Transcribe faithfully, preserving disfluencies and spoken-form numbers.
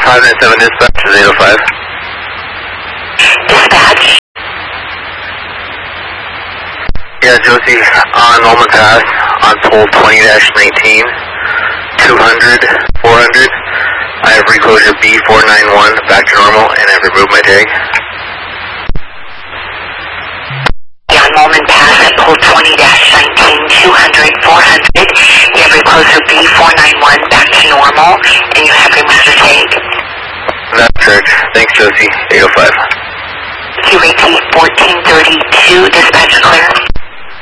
five nine seven dispatch is eight oh five. Dispatch. Yeah, Josie, on Norman Pass, on pole twenty dash nineteen, two hundred, four hundred, I have reclosure B four nine one back to normal, and I've removed my tag. Yeah, on Norman Pass, at pole twenty dash nineteen, two hundred, four hundred, you have recloser B four nine one back to normal, and you have removed your tag. That's correct. Thanks, Josie. eight oh five. Q A T fourteen thirty-two, dispatch clear.